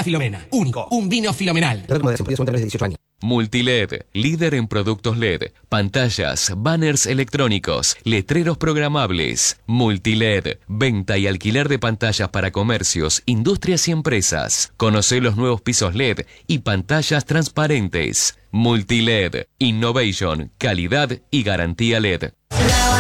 Fruta Filomena. Único. Un vino fenomenal. Multiled, líder en productos LED, pantallas, banners electrónicos, letreros programables. Multiled, venta y alquiler de pantallas para comercios, industrias y empresas. Conoce los nuevos pisos LED y pantallas transparentes. Multiled, innovation, calidad y garantía LED.